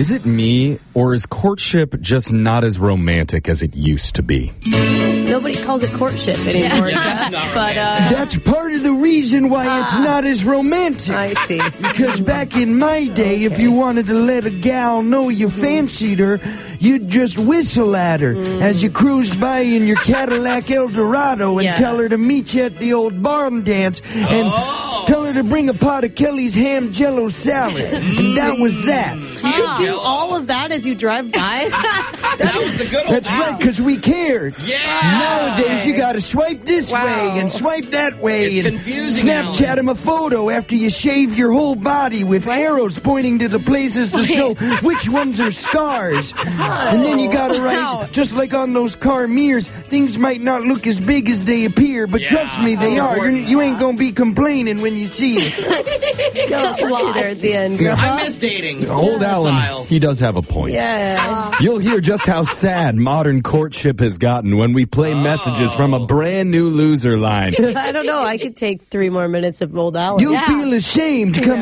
Is it me, or is courtship just not as romantic as it used to be? Nobody calls it courtship anymore, Jeff. But That's part of the reason why it's not as romantic. I see. Because back in my day, if you wanted to let a gal know you fancied her, you'd just whistle at her as you cruised by in your Cadillac Eldorado and tell her to meet you at the old barn dance and tell her to bring a pot of Kelly's ham jello salad. And that was that. You can do all of that as you drive by? That's right, because we cared. Nowadays, you got to swipe this way and swipe that way and Snapchat him a photo after you shave your whole body with arrows pointing to the places to show which ones are scars. And then you got to write, just like on those car mirrors, things might not look as big as they appear, but trust me, they are. You ain't going to be complaining when you see it. Don't there at the end. I miss dating. Old Alan, he does have a point. Yeah. You'll hear just how sad modern courtship has gotten when we play messages from a brand new loser line. I don't know. I could take 3 more minutes of old Alan. You'll feel ashamed coming